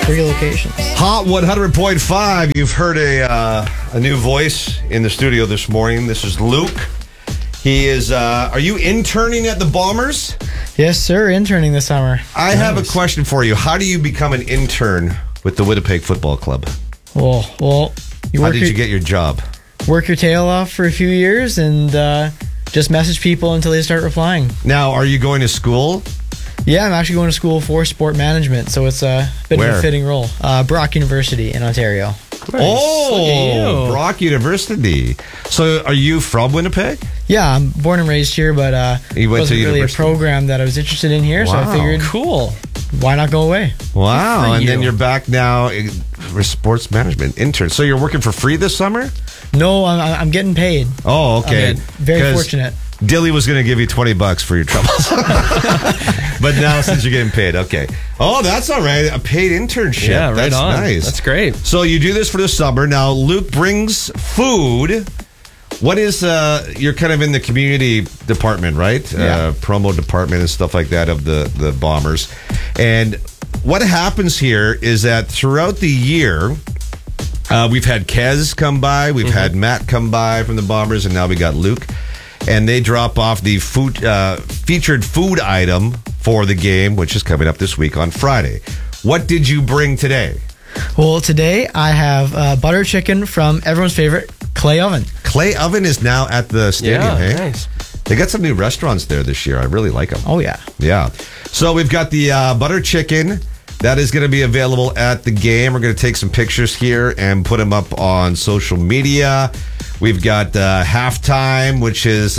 3 locations. Hot 100.5. You've heard a new voice in the studio this morning. This is Luke. He is, are you interning at the Bombers? Yes, sir. Interning this summer. I have a question for you. How do you become an intern with the Winnipeg Football Club? Well, How did you get your job? Work your tail off for a few years and just message people until they start replying. Now, are you going to school? Yeah, I'm actually going to school for sport management, so it's a bit Where? of a fitting role. Brock University in Ontario. Oh, Brock University. So are you from Winnipeg? Yeah, I'm born and raised here, but You went to wasn't really a university? program that I was interested in here, so Wow. I figured, Cool. why not go away? Wow. Good for And then you. you're back now for sports management intern. So you're working for free this summer? No, I'm getting paid. Oh, okay. Very 'Cause fortunate. Dilly was going to give you $20 for your troubles. But now since you're getting paid, okay. Oh, that's all right. A paid internship. Yeah, right That's on. nice. That's great. So you do this for the summer. Now, Luke brings food. What is, you're kind of in the community department, right? Yeah. Promo department and stuff like that of the Bombers. And what happens here is that throughout the year, we've had Kez come by, we've had Matt come by from the Bombers, and now we got Luke. And they drop off the food, featured food item for the game, which is coming up this week on Friday. What did you bring today? Well, today I have butter chicken from everyone's favorite, Clay Oven. Clay Oven is now at the stadium, Yeah, hey? nice. They got some new restaurants there this year. I really like them. Oh, yeah. Yeah. So we've got the butter chicken. That is going to be available at the game. We're going to take some pictures here and put them up on social media. We've got Halftime, which is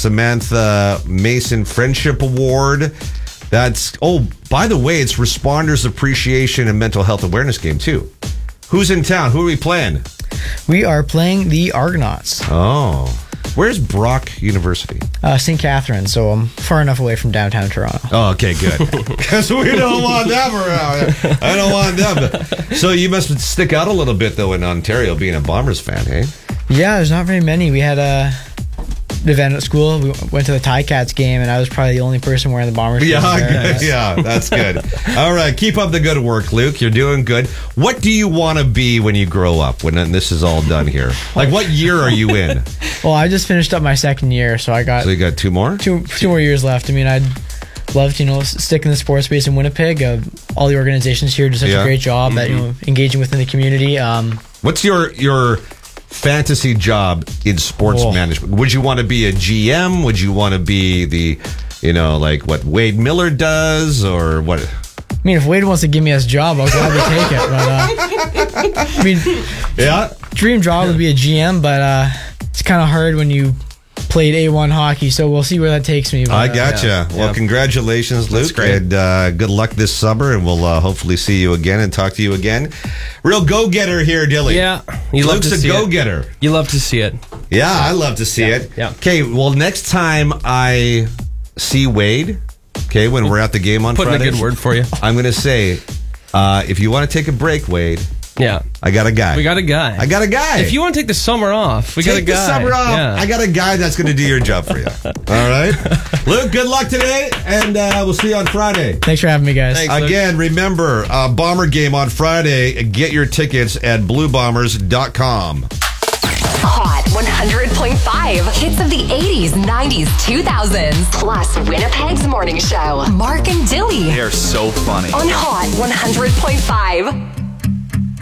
Samantha Mason Friendship Award. That's, by the way, it's Responders Appreciation and Mental Health Awareness game, too. Who's in town? Who are we playing? We are playing the Argonauts, Oh. Where's Brock University? St. Catharines, so I'm far enough away from downtown Toronto. Oh, okay, good. Because we don't want them around. I don't want them. So you must stick out a little bit, though, in Ontario, being a Bombers fan, hey? Yeah, there's not very many. We had an event at school. We went to the Ticats game, and I was probably the only person wearing the Bombers jersey there. Yeah, that's good. All right, keep up the good work, Luke. You're doing good. What do you want to be when you grow up, when this is all done here? Like, what year are you in? Well, I just finished up my second year, so I got So you got 2 more? two more years left. I mean, I'd love to, stick in the sports space in Winnipeg. All the organizations here do such a great job at, engaging within the community. What's your fantasy job in sports management? Would you want to be a GM? Would you want to be the, like what Wade Miller does, or what? I mean, if Wade wants to give me his job, I'll gladly take it. But Yeah. dream job would be a GM, but it's kind of hard when you played A1 hockey. So we'll see where that takes me. But, I gotcha. Well, congratulations, Luke. great. And good luck this summer, and we'll hopefully see you again and talk to you again. Real go-getter here, Dilly. Yeah. You love Luke's to a see go-getter. it. You love to see it. Yeah, I love to see it. yeah. Okay, well, next time I see Wade, when we're at the game on Put in Friday, a good word for you. I'm going to say, if you want to take a break, Wade, Yeah. I got a guy. We got a guy. I got a guy. If you want to take the summer off, we got a Take guy. the summer off. Yeah. I got a guy that's going to do your job for you. All right? Luke, good luck today, and we'll see you on Friday. Thanks for having me, guys. Thanks. Again, remember, Bomber game on Friday. Get your tickets at bluebombers.com. Hot 100.5. Hits of the 80s, 90s, 2000s. Plus Winnipeg's morning show. Mark and Dilly They're so funny. on Hot 100.5.